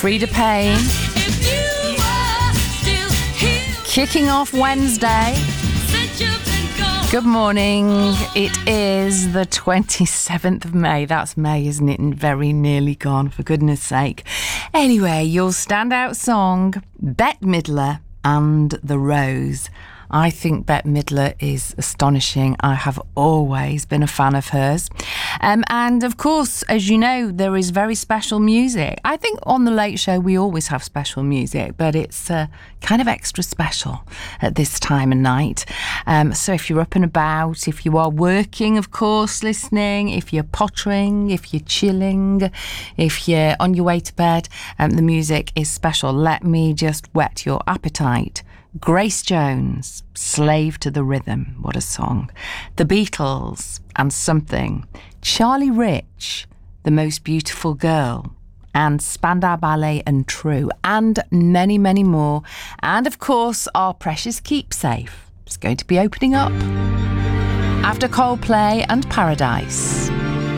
Frida Payne. Kicking off Wednesday. Good morning. It is the 27th of May. That's May, isn't it? And very nearly gone, for goodness sake. Anyway, your standout song, Bette Midler and The Rose. I think Bette Midler is astonishing. I have always been a fan of hers. And of course, as you know, there is very special music. I think on The Late Show we always have special music, but it's kind of extra special at this time of night. So if you're up and about, if you are working, of course, listening, if you're pottering, if you're chilling, if you're on your way to bed, the music is special. Let me just whet your appetite. Grace Jones, Slave to the Rhythm, what a song. The Beatles, and Something. Charlie Rich, The Most Beautiful Girl. And Spandau Ballet and True. And many, many more. And of course, our precious keepsake is going to be opening up after Coldplay and Paradise.